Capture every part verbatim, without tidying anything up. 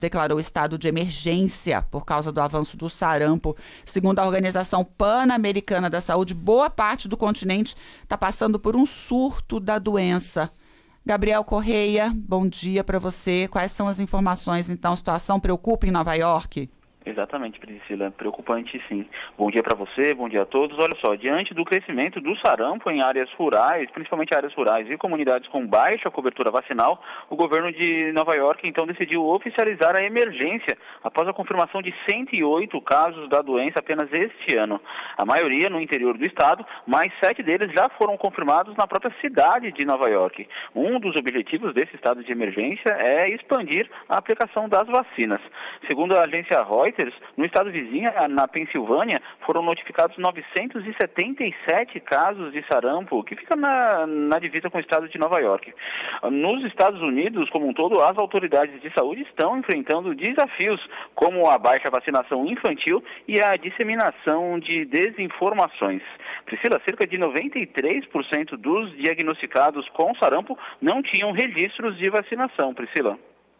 declarou estado de emergência por causa do avanço do sarampo. Segundo a Organização Pan-Americana da Saúde, boa parte do continente está passando por um surto da doença. Gabriel Correia, bom dia para você. Quais são as informações, então? A situação preocupa em Nova York? Exatamente, Priscila. Preocupante, sim. Bom dia para você, bom dia a todos. Olha só, diante do crescimento do sarampo em áreas rurais, principalmente áreas rurais e comunidades com baixa cobertura vacinal, o governo de Nova York, então, decidiu oficializar a emergência após a confirmação de cento e oito casos da doença apenas este ano. A maioria no interior do estado, mas sete deles já foram confirmados na própria cidade de Nova York. Um dos objetivos desse estado de emergência é expandir a aplicação das vacinas. Segundo a agência Reuters, no estado vizinho, na Pensilvânia, foram notificados novecentos e setenta e sete casos de sarampo, que fica na, na divisa com o estado de Nova York. Nos Estados Unidos, como um todo, as autoridades de saúde estão enfrentando desafios, como a baixa vacinação infantil e a disseminação de desinformações. Priscila, cerca de noventa e três por cento dos diagnosticados com sarampo não tinham registros de vacinação, Priscila.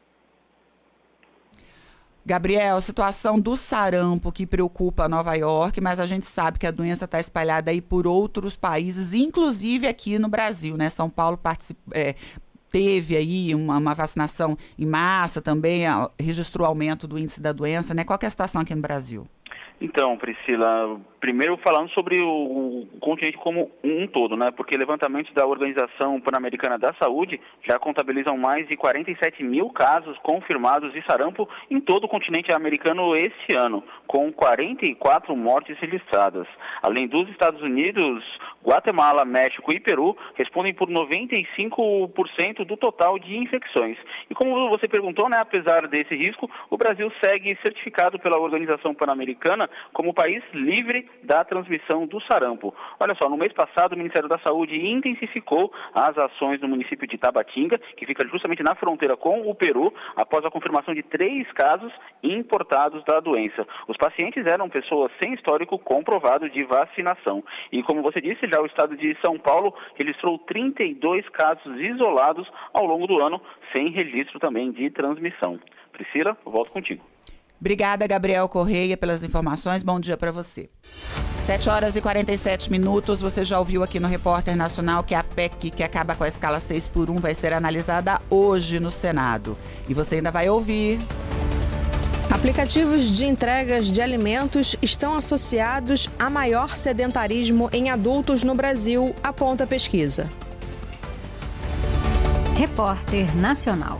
Gabriel, situação do sarampo que preocupa Nova York, mas a gente sabe que a doença está espalhada aí por outros países, inclusive aqui no Brasil, né? São Paulo particip... é, teve aí uma, uma vacinação em massa também, a, registrou aumento do índice da doença, né? Qual que é a situação aqui no Brasil? Então, Priscila, primeiro falando sobre o, o continente como um todo, né? Porque levantamentos da Organização Pan-Americana da Saúde já contabilizam mais de quarenta e sete mil casos confirmados de sarampo em todo o continente americano este ano, com quarenta e quatro mortes registradas. Além dos Estados Unidos, Guatemala, México e Peru respondem por noventa e cinco por cento do total de infecções. E como você perguntou, né, apesar desse risco, o Brasil segue certificado pela Organização Pan-Americana como país livre da transmissão do sarampo. Olha só, no mês passado o Ministério da Saúde intensificou as ações no município de Tabatinga, que fica justamente na fronteira com o Peru, após a confirmação de três casos importados da doença. Os pacientes eram pessoas sem histórico comprovado de vacinação. E como você disse, já o estado de São Paulo registrou trinta e dois casos isolados ao longo do ano, sem registro também de transmissão. Priscila, eu volto contigo. Obrigada, Gabriel Correia, pelas informações. Bom dia para você. sete horas e quarenta e sete minutos. Você já ouviu aqui no Repórter Nacional que a P E C, que acaba com a escala seis por um, vai ser analisada hoje no Senado. E você ainda vai ouvir. Aplicativos de entregas de alimentos estão associados a maior sedentarismo em adultos no Brasil, aponta a pesquisa. Repórter Nacional.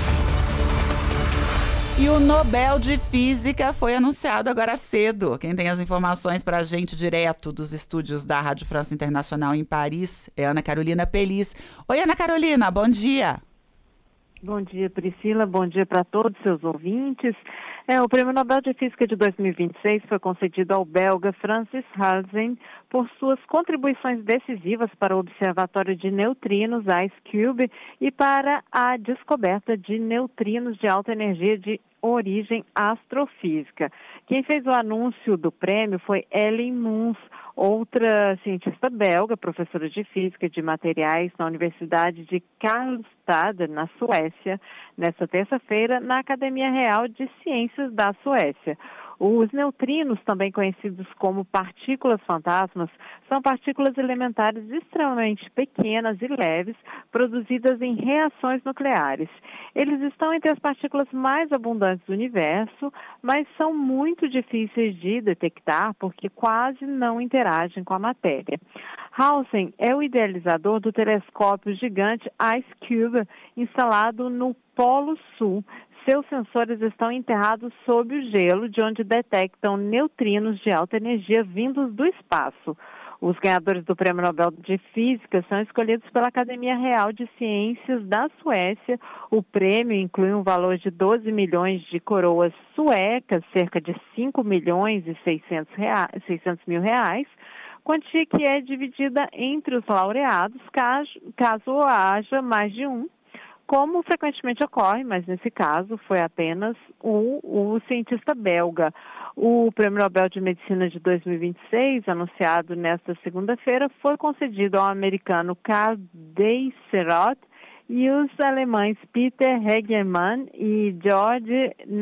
E o Nobel de Física foi anunciado agora cedo. Quem tem as informações para a gente direto dos estúdios da Rádio França Internacional em Paris é Ana Carolina Pelis. Oi, Ana Carolina, bom dia. Bom dia, Priscila. Bom dia para todos os seus ouvintes. É, o Prêmio Nobel de Física de dois mil e vinte e seis foi concedido ao belga Francis Halsen por suas contribuições decisivas para o Observatório de Neutrinos, IceCube, e para a descoberta de neutrinos de alta energia de origem astrofísica. Quem fez o anúncio do prêmio foi Ellen Muns, outra cientista belga, professora de física de materiais na Universidade de Karlstad, na Suécia, nesta terça-feira, na Academia Real de Ciências da Suécia. Os neutrinos, também conhecidos como partículas fantasmas, são partículas elementares extremamente pequenas e leves, produzidas em reações nucleares. Eles estão entre as partículas mais abundantes do universo, mas são muito difíceis de detectar porque quase não interagem com a matéria. Halsen é o idealizador do telescópio gigante IceCube, instalado no Polo Sul. Seus sensores estão enterrados sob o gelo, de onde detectam neutrinos de alta energia vindos do espaço. Os ganhadores do Prêmio Nobel de Física são escolhidos pela Academia Real de Ciências da Suécia. O prêmio inclui um valor de doze milhões de coroas suecas, cerca de cinco milhões e seiscentos mil reais, quantia que é dividida entre os laureados, caso, caso haja mais de um, como frequentemente ocorre, mas nesse caso foi apenas o, o cientista belga. O Prêmio Nobel de Medicina de dois mil e vinte e seis, anunciado nesta segunda-feira, foi concedido ao americano Karl Deisserot, e os alemães Peter Hegemann e George